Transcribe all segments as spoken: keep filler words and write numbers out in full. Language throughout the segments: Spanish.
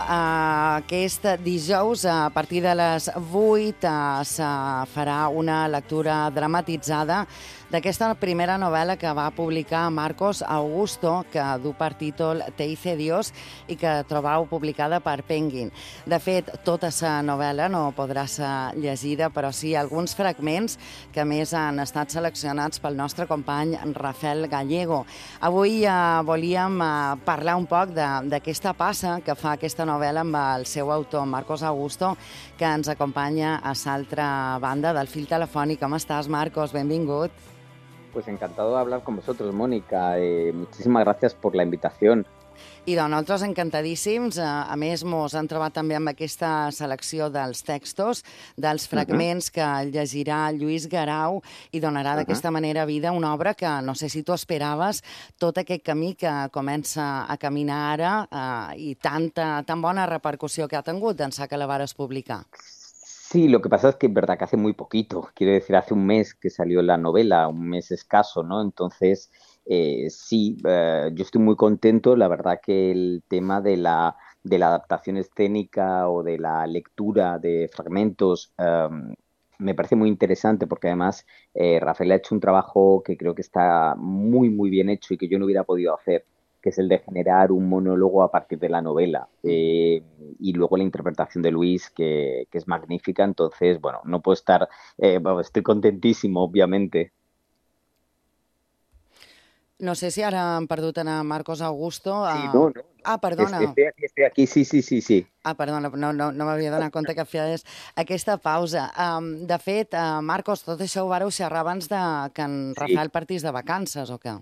Aquest dijous, a partir de les vuit, se farà una lectura dramatitzada d'aquesta primera novel·la que va publicar Marcos Augusto, que du per títol Te hice Dios i que trobau publicada per Penguin. De fet, tota la novel·la no podrà ser llegida, però sí alguns fragments que més han estat seleccionats pel nostre company Rafael Gallego. Avui eh, volíem eh, parlar un poc d'aquesta passa que fa aquesta novel·la amb el seu autor, Marcos Augusto, que ens acompanya a l'altra banda del fil telefònic. Com estàs, Marcos? Benvingut. Pues encantado de hablar con vosotros, Mónica. Eh, muchísimas gracias por la invitación. I de nosaltres encantadíssims. A més, mos han trobat també amb aquesta selecció dels textos, dels fragments uh-huh. que llegirà Lluís Guerau i donarà uh-huh. d'aquesta manera vida a una obra que no sé si tu esperaves tot aquest camí que comença a caminar ara eh, i tanta, tan bona repercussió que ha tingut d'ençà que la vares publicar. Sí, lo que pasa es que es verdad que hace muy poquito, quiero decir, hace un mes que salió la novela, un mes escaso, ¿no? Entonces, eh, sí, eh, yo estoy muy contento, la verdad que el tema de la, de la adaptación escénica o de la lectura de fragmentos eh, me parece muy interesante porque además eh, Rafael ha hecho un trabajo que creo que está muy, muy bien hecho y que yo no hubiera podido hacer, que es el de generar un monólogo a partir de la novela. Eh, y luego la interpretación de Luis, que, que es magnífica. Entonces, bueno, no puedo estar... Eh, bueno, estoy contentísimo, obviamente. No sé si ara hem perdut a Marcos Augusto. Sí, no, no. Ah, perdona. Estoy aquí, estoy aquí, sí, sí, sí, sí. Ah, perdona, no, no, no m'havia donat compte que feies aquesta pausa. Um, de fet, uh, Marcos, tot això ho vareu xerrar abans de que en Rafael sí. partís de vacances, o què?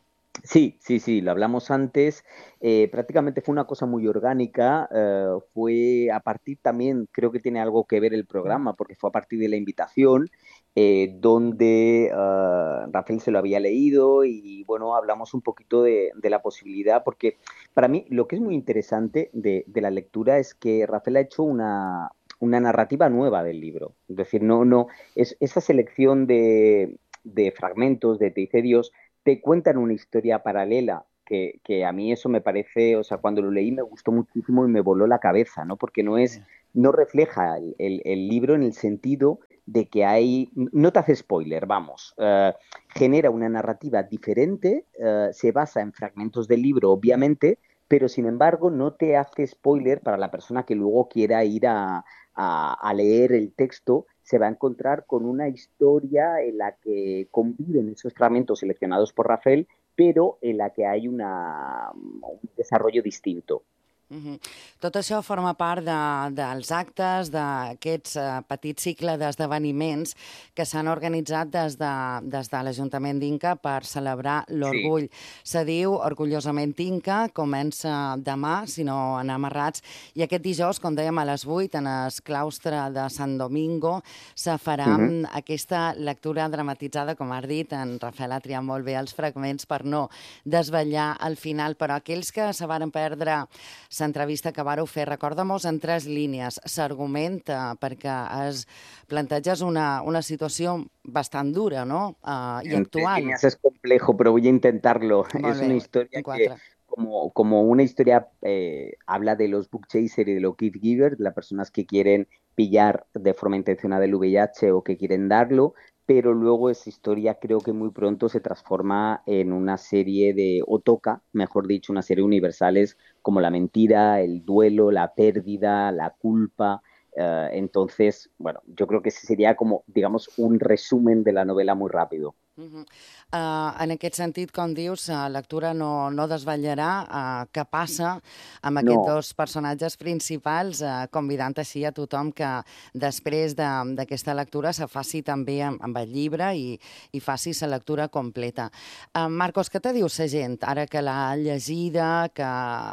Sí, sí, sí, lo hablamos antes. Eh, prácticamente fue una cosa muy orgánica. Eh, fue a partir también, creo que tiene algo que ver el programa, porque fue a partir de la invitación, eh, donde uh, Rafael se lo había leído y bueno, hablamos un poquito de, de la posibilidad, porque para mí lo que es muy interesante de, de la lectura es que Rafael ha hecho una, una narrativa nueva del libro. Es decir, no, no, es esa selección de, de fragmentos de Te hice Dios te cuentan una historia paralela, que, que a mí eso me parece, o sea, cuando lo leí me gustó muchísimo y me voló la cabeza, ¿no? Porque no es, no refleja el, el, el libro en el sentido de que hay, no te hace spoiler, vamos, uh, genera una narrativa diferente, uh, se basa en fragmentos del libro, obviamente, pero sin embargo no te hace spoiler para la persona que luego quiera ir a, a, a leer el texto. Se va a encontrar con una historia en la que conviven esos fragmentos seleccionados por Rafael, pero en la que hay una, un desarrollo distinto. Uh-huh. Tot això forma part de, dels actes, d'aquests uh, petits cicles d'esdeveniments que s'han organitzat des de, des de l'Ajuntament d'Inca per celebrar l'orgull. Sí. Se diu Orgullosament Inca, comença demà, si no anem errats, i aquest dijous, com dèiem, a les vuit, en el claustre de Sant Domingo, se farà uh-huh. aquesta lectura dramatitzada, com has dit, en Rafael ha triat molt bé els fragments per no desvetllar al final, però aquells que se varen perdre l'entrevista que vareu fer, recorda-mos en tres línies. S'argumenta perquè es planteges una, una situació bastant dura, ¿no? Uh, y en actual. En líneas es complejo, pero voy a intentarlo. Vale, es una historia que, como, como una historia, eh, habla de los book chasers y de los gift givers, las personas que quieren pillar de forma intencionada el V I H o que quieren darlo, pero luego esa historia creo que muy pronto se transforma en una serie de, o toca, mejor dicho, una serie universales como la mentira, el duelo, la pérdida, la culpa. Uh, entonces, bueno, yo creo que ese sería como, digamos, un resumen de la novela muy rápido. Uh-huh. Uh, en aquest sentit, com dius, la lectura no, no desvetllarà uh, què passa amb aquests no. dos personatges principals, uh, convidant així a tothom que després d'aquesta de, lectura se faci també amb, amb el llibre i, i faci la lectura completa. Uh, Marcos, què te diu la gent ara que l'ha llegida, que,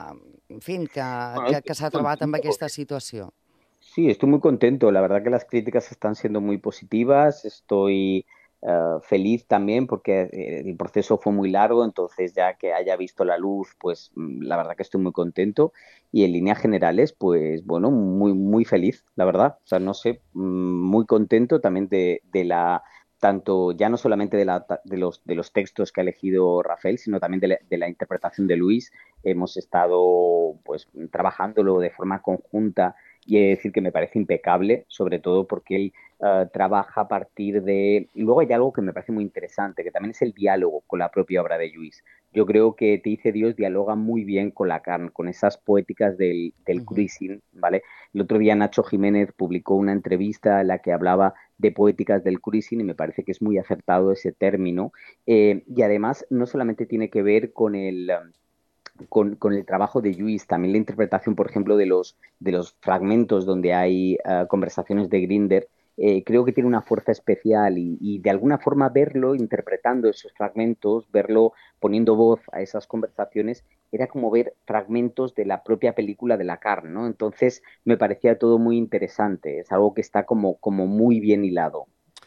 en fi, que, bueno, que, que s'ha trobat amb aquesta situació? Sí, estoy muy contento. La verdad que las críticas están siendo muy positivas. Estoy uh, feliz también porque el proceso fue muy largo, entonces ya que haya visto la luz, pues la verdad que estoy muy contento. Y en líneas generales, pues bueno, muy, muy feliz, la verdad. O sea, no sé, muy contento también de, de la tanto ya no solamente de, la, de, los, de los textos que ha elegido Rafael, sino también de la, de la interpretación de Luis. Hemos estado pues trabajándolo de forma conjunta y he de decir que me parece impecable, sobre todo porque él uh, trabaja a partir de... Y luego hay algo que me parece muy interesante, que también es el diálogo con la propia obra de Lluís. Yo creo que Te hice Dios dialoga muy bien con la carne, con esas poéticas del, del Uh-huh. cruising, ¿vale? El otro día Nacho Jiménez publicó una entrevista en la que hablaba de poéticas del cruising y me parece que es muy acertado ese término. Eh, y además no solamente tiene que ver con el... Um, con, con, el trabajo de Lluís, también la interpretación, por ejemplo, de los, de los fragmentos donde hay uh, conversaciones de Grindr, eh, creo que tiene una fuerza especial y, y, de alguna forma verlo interpretando esos fragmentos, verlo poniendo voz a esas conversaciones, era como ver fragmentos de la propia película de la carne, ¿no? Entonces me parecía todo muy interesante, es algo que está como, como muy bien hilado.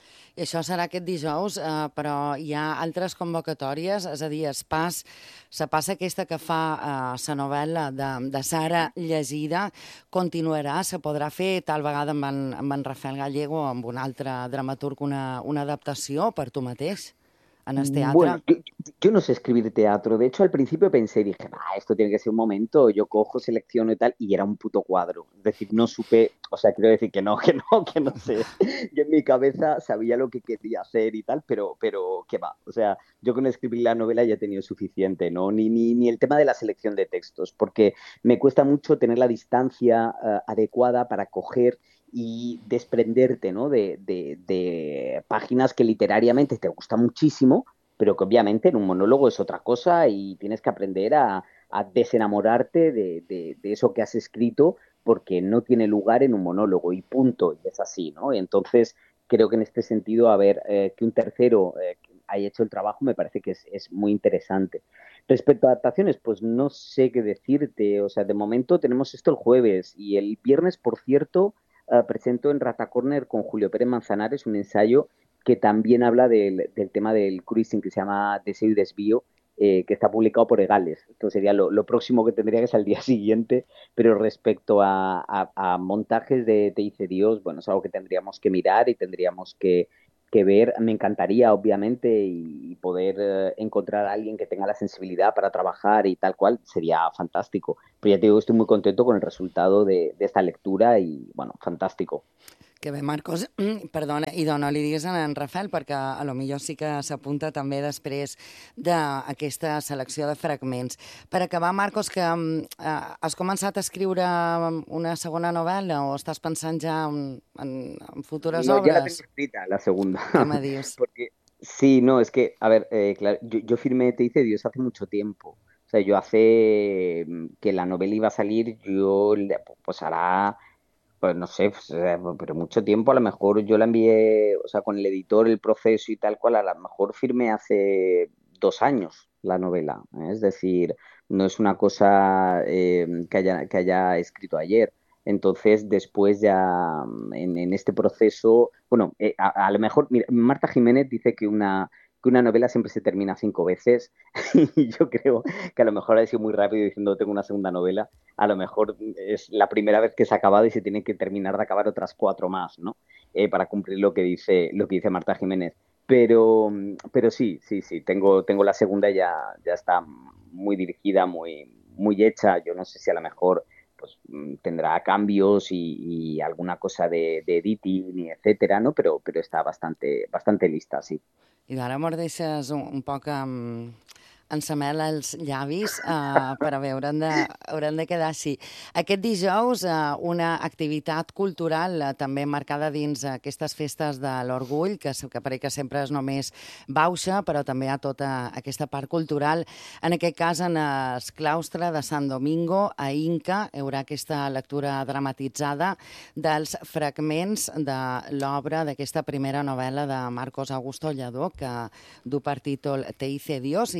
I això serà aquest dijous, eh, però hi ha altres convocatòries, és a dir, es pas, se passa aquesta que fa eh, la novel·la de, de Sara llegida, continuarà, se podrà fer tal vegada amb en, amb en Rafael Gallego o amb un altre dramaturg una, una adaptació per tu mateix en el teatre? Bueno, yo, yo no sé escribir teatro. De hecho, al principio pensé, dije, ah, esto tiene que ser un momento, yo cojo, selecciono y tal, y era un puto cuadro. Es decir, no supe, o sea, quiero decir que no, que no, que no sé. Yo en mi cabeza sabía lo que quería hacer y tal, pero, pero qué va. O sea, yo con escribir la novela ya he tenido suficiente, ¿no? Ni, ni, ni el tema de la selección de textos, porque me cuesta mucho tener la distancia uh, adecuada para coger y desprenderte, ¿no? de, de, de páginas que literariamente te gustan muchísimo, pero que obviamente en un monólogo es otra cosa y tienes que aprender a, a desenamorarte de, de, de, eso que has escrito porque no tiene lugar en un monólogo y punto, y es así, ¿no? Y entonces creo que en este sentido, a ver, eh, que un tercero eh, haya hecho el trabajo me parece que es, es muy interesante. Respecto a adaptaciones, pues no sé qué decirte, o sea, de momento tenemos esto el jueves y el viernes, por cierto, Uh, presento en Rata Corner con Julio Pérez Manzanares un ensayo que también habla del, del tema del cruising, que se llama Deseo y Desvío, eh, que está publicado por Egales. Esto sería lo, lo próximo que tendría que ser al día siguiente, pero respecto a, a, a montajes de Te hice Dios, bueno, es algo que tendríamos que mirar y tendríamos que, que ver. Me encantaría, obviamente, y poder eh, encontrar a alguien que tenga la sensibilidad para trabajar y tal cual, sería fantástico. Pero ya te digo, estoy muy contento con el resultado de, de esta lectura y, bueno, fantástico. Que bé, Marcos, perdona, i dona, li digues a en Rafael, perquè a lo millor sí que s'apunta també després d'aquesta selecció de fragments. Per acabar, Marcos, que eh, has començat a escriure una segona novel·la o estàs pensant ja en, en, en futures No, obres? ya la tengo escrita, la segunda. ¿Qué me dius? Porque, sí, no, es que, a ver, eh, claro, yo, yo firmé Te hice Dios hace mucho tiempo. O sea, yo hace mm, que la novela iba a salir, yo, le- pues hará pues no sé, pues, eh, pero mucho tiempo, a lo mejor yo la envié, o sea, con el editor, el proceso y tal cual, a lo mejor firmé hace dos años la novela, ¿eh? Es decir, no es una cosa eh, que haya, que haya escrito ayer. Entonces, después ya mm, en, en este proceso, bueno, eh, a, a lo mejor, mira, Marta Jiménez dice que una, que una novela siempre se termina cinco veces y yo creo que a lo mejor ha sido muy rápido diciendo tengo una segunda novela, a lo mejor es la primera vez que se ha acabado y se tiene que terminar de acabar otras cuatro más, ¿no? Eh, para cumplir lo que dice, lo que dice Marta Jiménez. Pero, pero sí, sí, sí, tengo, tengo la segunda ya, ya está muy dirigida, muy, muy hecha. Yo no sé si a lo mejor pues tendrá cambios y, y alguna cosa de, de editing y etcétera, ¿no? Pero, pero está bastante, bastante lista, sí. I d'ara me'l deixes un, un poc amb, amb sa mel als llavis, uh, però bé, hauran de, hauran de quedar així. Aquest dijous, uh, una activitat cultural uh, també marcada dins aquestes festes de l'orgull, que, que pareix que sempre és només bauxa, però també hi ha tota aquesta part cultural. En aquest cas, en el claustre de Sant Domingo, a Inca, hi haurà aquesta lectura dramatitzada dels fragments de l'obra d'aquesta primera novel·la de Marcos Augusto Lledó, que du per títol Te hice Dios i que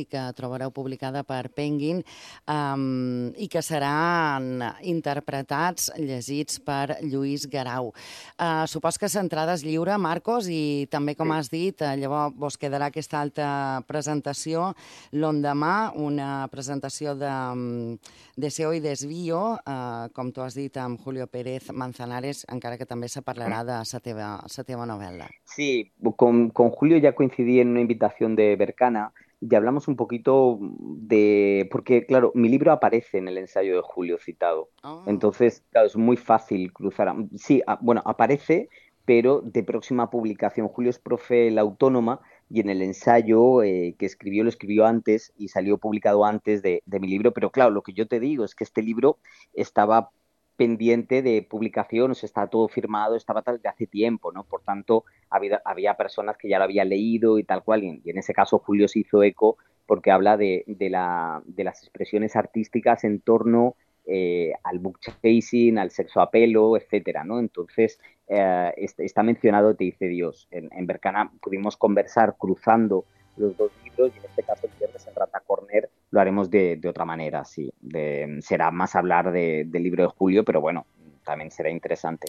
trobareu publicada per Penguin, um, i que seran interpretats, llegits per Lluís Guerau. Uh, supos que l'entrada és lliure, Marcos, i també, com has dit, uh, llavors vos quedarà aquesta altra presentació l'endemà, una presentació de Deseo i Desvío, uh, com tu has dit, amb Julio Pérez Manzanares, encara que també se parlarà de la teva, la teva novel·la. Sí, con, con Julio ya coincidí en una invitación de Bercana y hablamos un poquito de... Porque, claro, mi libro aparece en el ensayo de Julio citado. Oh. Entonces, claro, es muy fácil cruzar... a- Sí, a- bueno, aparece, pero de próxima publicación. Julio es profe en la Autónoma y en el ensayo eh, que escribió, lo escribió antes y salió publicado antes de, de mi libro. Pero claro, lo que yo te digo es que este libro estaba pendiente de publicación, o sea, está todo firmado, estaba tal de hace tiempo, ¿no? Por tanto, había, había personas que ya lo habían leído y tal cual, y, y en ese caso Julio se hizo eco porque habla de, de, la, de las expresiones artísticas en torno eh, al book chasing, al sexo apelo, etcétera, ¿no? Entonces, eh, este, está mencionado, te dice Dios. En, en Bercana pudimos conversar cruzando los dos libros y en este caso el viernes en Rata Corner lo haremos de, de otra manera, sí. De, será más hablar de, del libro de Julio, pero bueno, también será interesante.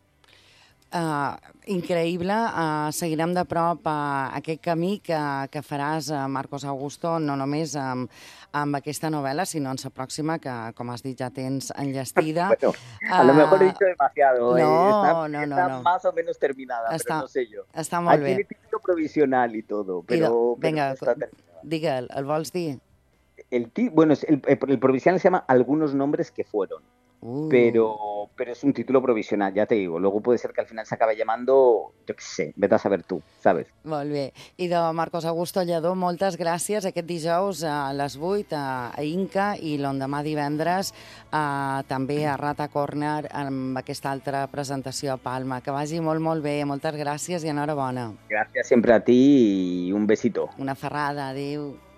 Uh, increïble. Uh, seguirem de prop uh, aquest camí que, que faràs, uh, Marcos Augusto, no només amb, amb aquesta novel·la, sinó en la pròxima, que, com has dit, ja tens enllestida. Bueno, a lo mejor he dicho demasiado. No, eh. está, no, no, está no. más o menos terminada, Està, pero no sé yo. està molt Ah, bé. tiene título provisional y todo, pero, I do, pero vinga, no está terminada. digue'l, el vols dir? El, ti- bueno, es- el, el provisional se llama Algunos nombres que fueron. Uh. Pero, pero es un título provisional, ya te digo. Luego puede ser que al final se acabe llamando, yo qué sé, vete a saber tú, ¿sabes? Molt bé. I de Marcos Augusto Lledó, moltes gràcies. Aquest dijous a les vuit a, a Inca i l'endemà divendres a, també a Rata Corner amb aquesta altra presentació a Palma. Que vagi molt, molt bé. Moltes gràcies i enhorabona. Gracias siempre a ti y un besito. Una ferrada. Adéu.